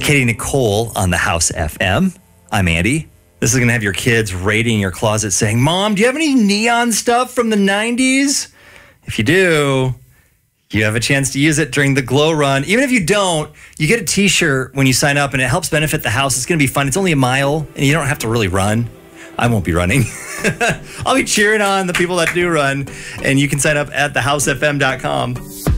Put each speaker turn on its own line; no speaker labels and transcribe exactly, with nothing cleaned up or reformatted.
Katie Nicole on the House F M. I'm Andy. This is going to have your kids raiding your closet saying, Mom, do you have any neon stuff from the nineties? If you do, you have a chance to use it during the Glow Run. Even if you don't, you get a t-shirt when you sign up, and it helps benefit the house. It's going to be fun. It's only a mile, and you don't have to really run. I won't be running. I'll be cheering on the people that do run, and you can sign up at the house f m dot com.